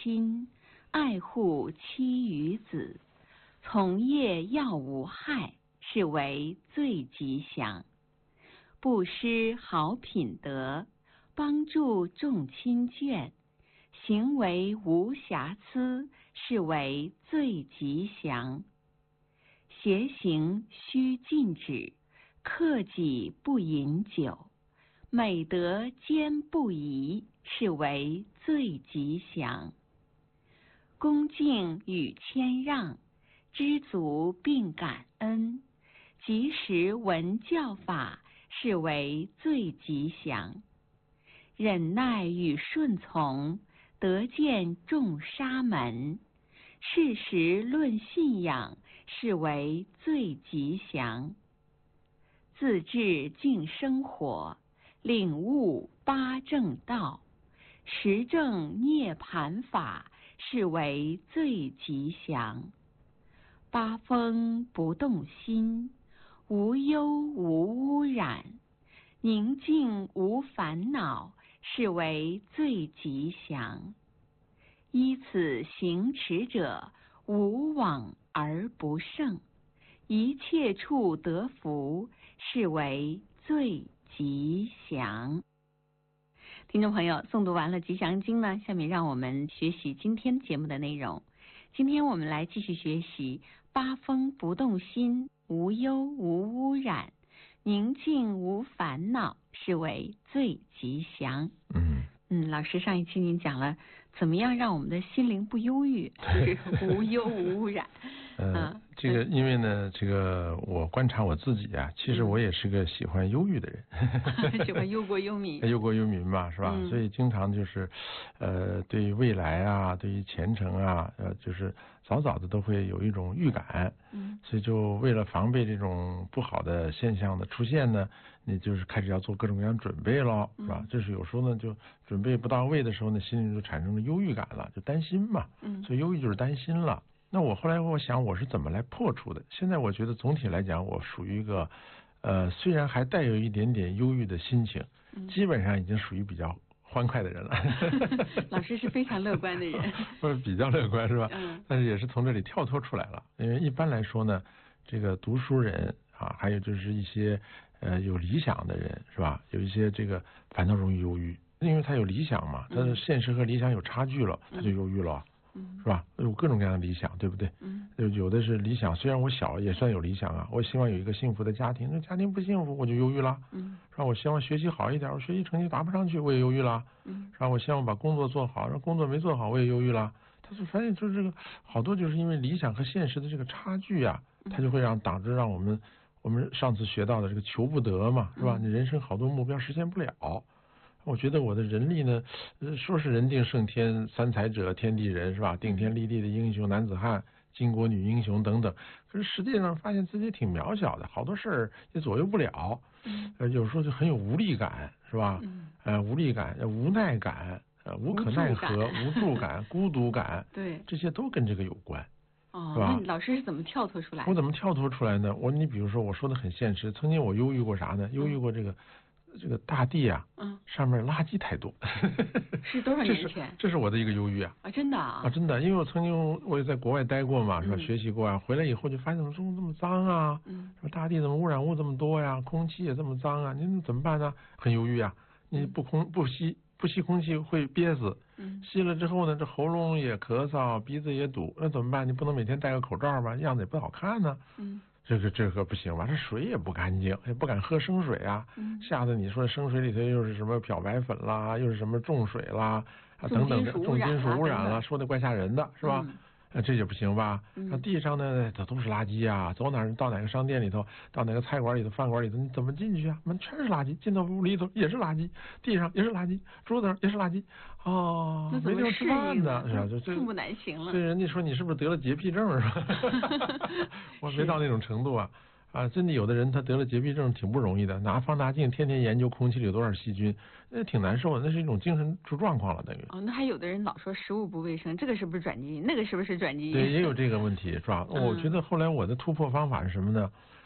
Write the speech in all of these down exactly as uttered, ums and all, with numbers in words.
亲，爱护妻与子，从业要无害，是为最吉祥。布施好品德，帮助众亲眷，行为无瑕疵，是为最吉祥。邪行须禁止，克己不饮酒，美德兼不移，是为最吉祥。恭敬与谦让，知足并感恩，及时闻教法，是为最吉祥。忍耐与顺从，得见众沙门，事实论信仰，是为最吉祥。自治净生活，领悟八正道，实证涅盘法，是为最吉祥。八风不动心，无忧无污染，宁静无烦恼，是为最吉祥。依此行持者，无往而不胜，一切处得福，是为最吉祥。听众朋友，诵读完了吉祥经呢，下面让我们学习今天节目的内容。今天我们来继续学习八风不动心，无忧无污染，宁静无烦恼，是为最吉祥。 嗯嗯，老师上一期您讲了怎么样让我们的心灵不忧郁，就是无忧无污染。 呃，这个因为呢，这个我观察我自己啊，其实我也是个喜欢忧郁的人， 喜欢忧国忧民， 忧国忧民嘛，是吧？ 嗯、 所以经常就是，呃，对于未来啊，对于前程啊，呃，就是早早的都会有一种预感。 嗯， 所以就为了防备这种不好的现象的出现呢，你就是开始要做各种各样准备了，是吧？这是有时候呢，就准备不到位的时候呢，心里就产生了忧郁感了，就担心嘛。 嗯， 所以忧郁就是担心了。那我后来我想我是怎么来破除的？现在我觉得总体来讲，我属于一个，呃，虽然还带有一点点忧郁的心情， 嗯、 基本上已经属于比较欢快的人了。 老师是非常乐观的人， 不是比较乐观是吧？ 嗯。 但是也是从这里跳脱出来了，因为一般来说呢，这个读书人啊，还有就是一些呃有理想的人是吧？有一些这个反倒容易忧郁，因为他有理想嘛，他的现实和理想有差距了，他就忧郁了。 嗯， 是吧？有各种各样的理想，对不对？ 嗯， 有有的是理想，虽然我小也算有理想啊，我希望有一个幸福的家庭，那家庭不幸福我就忧郁了。 嗯， 是吧？我希望学习好一点，我学习成绩达不上去我也忧郁了。 嗯， 是吧？我希望把工作做好，让工作没做好我也忧郁了。他是发现就是这个好多就是因为理想和现实的这个差距啊，他就会让导致让我们我们上次学到的这个求不得嘛，是吧？你人生好多目标实现不了。我觉得我的人力呢，说是人定胜天，三才者天地人，是吧？顶天立地的英雄男子汉，巾帼女英雄等等。可是实际上发现自己挺渺小的，好多事儿也左右不了。 嗯， 呃，有时候就很有无力感，是吧？ 嗯， 呃，无力感、无奈感、呃，无可奈何、无助感、孤独感， 对， 这些都跟这个有关。 哦，那老师是怎么跳脱出来的？ 我怎么跳脱出来呢？我你比如说，我说的很现实，曾经我忧郁过啥呢？忧郁过这个。嗯这个大地啊，嗯，上面垃圾太多， 是多少年前？ 这是这是我的一个忧郁啊！ 啊，真的啊！ 啊，真的，因为我曾经我也在国外待过嘛，是吧？嗯、学习过啊，回来以后就发现怎么中国这么脏啊，嗯，说大地怎么污染物这么多呀，空气也这么脏啊，你怎么办呢？很忧郁啊！你不空不吸不吸空气会憋死，嗯，吸了之后呢，这喉咙也咳嗽，鼻子也堵，那怎么办？你不能每天戴个口罩吧，样子也不好看呢，嗯。这个这个不行吧？这水也不干净，也不敢喝生水啊！嗯、吓得你说生水里头又是什么漂白粉啦，又是什么重水啦，啊等等的重金属污染了，说的怪吓人的，是吧？嗯呃，这也不行吧？那、嗯、地上呢，这都是垃圾啊！走哪儿到哪个商店里头，到哪个菜馆里头、饭馆里头，你怎么进去啊？门全是垃圾，进到屋里头也是垃圾，地上也是垃圾，桌子上也是垃圾，哦，没地方吃饭呢，是吧？就寸步难行了。 对，人家说你是不是得了洁癖症是吧？我没到那种程度啊。啊，真的有的人他得了洁癖症挺不容易的，拿放大镜天天研究空气里有多少细菌，那挺难受的，那是一种精神出状况了等于。 哦，那还有的人老说食物不卫生，这个是不是转基因？那个是不是转基因？ 对，也有这个问题是吧？嗯、我觉得后来我的突破方法是什么呢？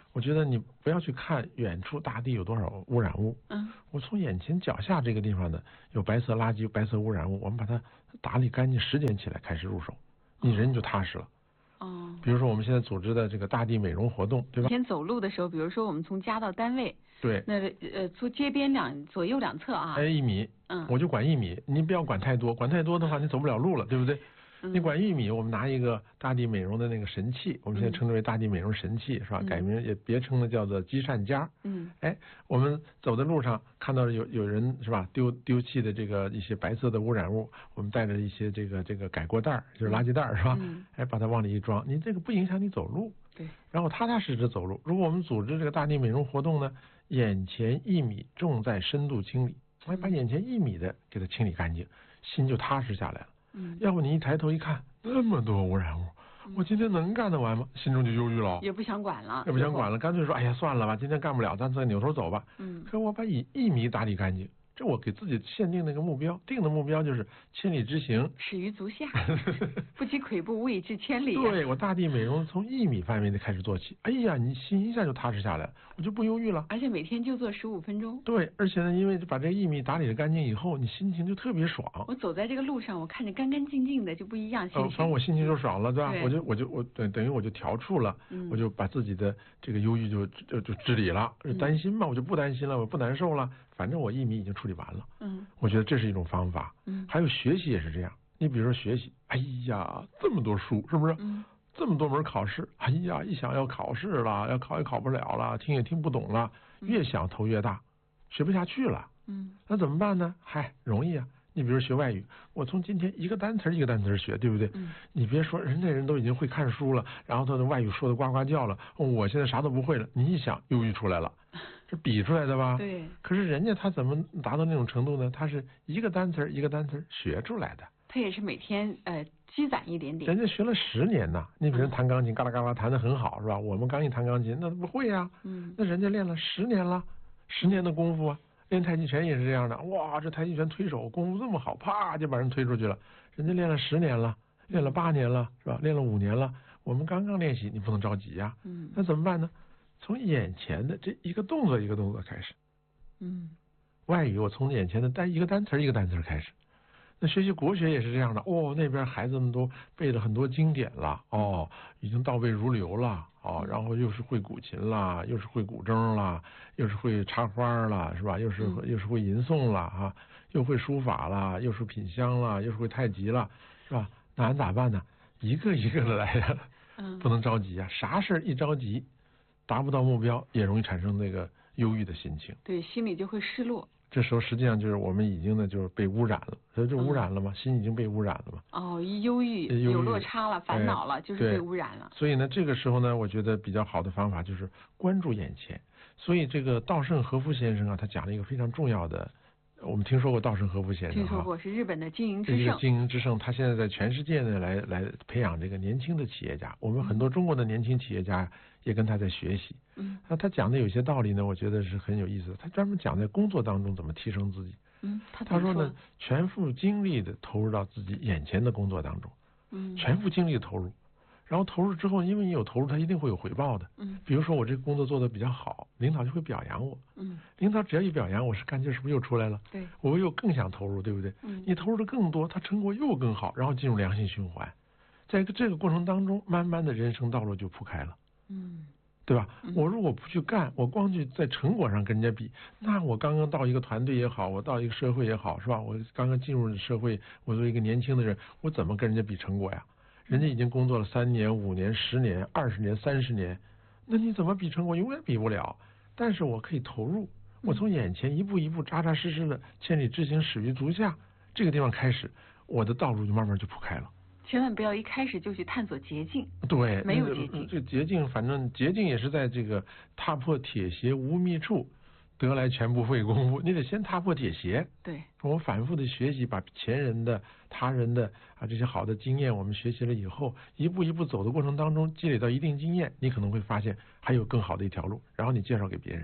我觉得你不要去看远处大地有多少污染物， 嗯， 我从眼前脚下这个地方呢有白色垃圾、白色污染物，我们把它打理干净，拾捡起来开始入手，你人就踏实了。 哦， 比如说我们现在组织的这个大地美容活动，对吧？ 以前走路的时候，比如说我们从家到单位， 对， 那呃坐街边两左右两侧啊， 哎一米， 嗯， 我就管一米，你不要管太多，管太多的话你走不了路了，对不对？ 嗯、 你管一米，我们拿一个大地美容的那个神器，我们现在称之为大地美容神器，是吧？ 嗯、 改名也别称的叫做积善夹。 嗯， 哎，我们走在路上看到有有人是吧丢丢弃的这个一些白色的污染物，我们带着一些这个这个改过袋就是垃圾袋是吧？ 嗯， 哎，把它往里一装，你这个不影响你走路。 对。 然后踏踏实实走路。如果我们组织这个大地美容活动呢，眼前一米重在深度清理，哎，把眼前一米的给它清理干净，心就踏实下来了。 嗯， 要不你一抬头一看，那么多污染物， 嗯、 我今天能干得完吗？心中就忧郁了， 也不想管了， 也不想管了，干脆说，哎呀，算了吧，今天干不了，咱再扭头走吧。 嗯， 可我把一一米打理干净，这我给自己限定的一个目标，定的目标就是千里之行， 始于足下，不积跬步，无以至千里、啊。 对，我大地美容从一米范围内开始做起，哎呀，你心一下就踏实下来了，我就不忧郁了。 而且每天就做十五分钟。 对，而且呢，因为把这一米打理的干净以后，你心情就特别爽。 我走在这个路上，我看着干干净净的，就不一样。 哦，反正我心情就爽了，对吧？ 对， 我就我就我等等于我就调处了， 嗯、 我就把自己的这个忧郁就就就治理了， 嗯、 担心嘛，我就不担心了，我不难受了，反正我一米已经处理完了。 嗯， 我觉得这是一种方法。 嗯， 还有学习也是这样，你比如说学习，哎呀，这么多书，是不是？ 嗯， 这么多门考试，哎呀，一想要考试了，要考也考不了了，听也听不懂了，越想头越大，学不下去了。 嗯， 那怎么办呢？嗨，容易啊。你比如学外语，我从今天一个单词一个单词学，对不对？ 嗯， 你别说人家人都已经会看书了，然后他的外语说的呱呱叫了，我现在啥都不会了。你一想，忧郁出来了，是比出来的吧？ 对。 可是人家他怎么达到那种程度呢？他是一个单词一个单词学出来的。 他也是每天呃积攒一点点。 人家学了十年呐，你比如弹钢琴，嘎啦嘎啦弹得很好，是吧？我们刚一弹钢琴，那不会呀。 嗯。 那人家练了十年了，十年的功夫啊。练太极拳也是这样的，哇，这太极拳推手功夫这么好，啪就把人推出去了。人家练了十年了，练了八年了，是吧？练了五年了，我们刚刚练习，你不能着急呀。 嗯。 那怎么办呢？从眼前的这一个动作一个动作开始。 嗯。 外语我从眼前的单一个单词一个单词开始。那学习国学也是这样的，哦，那边孩子们都背了很多经典了，哦，已经倒背如流了，哦，然后又是会古琴啦，又是会古筝啦，又是会插花啦，是吧？又是、嗯、又是会吟诵啦，哈、啊，又会书法啦，又是品香啦，又是会太极啦，是吧？那俺咋办呢？一个一个的来呀， 嗯， 不能着急呀，啥事一着急，达不到目标，也容易产生那个忧郁的心情， 对，心里就会失落。 这时候实际上就是我们已经呢就是被污染了，所以就污染了嘛、嗯，心已经被污染了嘛。 哦，一忧郁有落差了，烦恼了，就是被污染了。 所以呢，这个时候呢，我觉得比较好的方法就是关注眼前。所以这个稻盛和夫先生啊，他讲了一个非常重要的，我们听说过稻盛和夫先生， 听说过，是日本的经营之圣。 这个经营之圣，他现在在全世界呢来来培养这个年轻的企业家。我们很多中国的年轻企业家也跟他在学习。 嗯， 那他讲的有些道理呢，我觉得是很有意思的。他专门讲在工作当中怎么提升自己。 嗯，他他说呢，全副精力的投入到自己眼前的工作当中。 嗯， 全副精力的投入，然后投入之后，因为你有投入，他一定会有回报的。 嗯， 比如说我这个工作做得比较好，领导就会表扬我。 嗯， 领导只要一表扬我，是干劲是不是又出来了？ 对， 我又更想投入，对不对？ 嗯， 你投入的更多，他成果又更好，然后进入良性循环，在这个过程当中，慢慢的人生道路就铺开了。 嗯。 对吧？我如果不去干，我光去在成果上跟人家比，那我刚刚到一个团队也好，我到一个社会也好，是吧？我刚刚进入社会，我作为一个年轻的人，我怎么跟人家比成果呀？人家已经工作了三年、五年、十年、二十年、三十年，那你怎么比成果？永远比不了。但是我可以投入，我从眼前一步一步扎扎实实的，千里之行，始于足下，这个地方开始，我的道路就慢慢就铺开了。 千万不要一开始就去探索捷径， 对， 没有捷径。 这捷径，反正捷径也是在这个踏破铁鞋无觅处，得来全不费功夫。你得先踏破铁鞋。 对， 我们反复的学习，把前人的、他人的啊这些好的经验，我们学习了以后，一步一步走的过程当中，积累到一定经验，你可能会发现还有更好的一条路，然后你介绍给别人。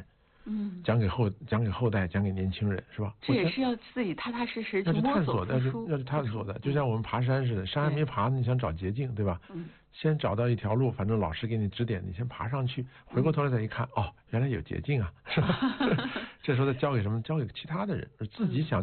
嗯， 讲给后讲给后代，讲给年轻人，是吧？ 这也是要自己踏踏实实去摸索要去要去探索的，就像我们爬山似的，山还没爬呢，你想找捷径，对吧？ 嗯， 先找到一条路，反正老师给你指点，你先爬上去，回过头来再一看，哦，原来有捷径啊，是吧？这时候再交给什么？交给其他的人，自己想。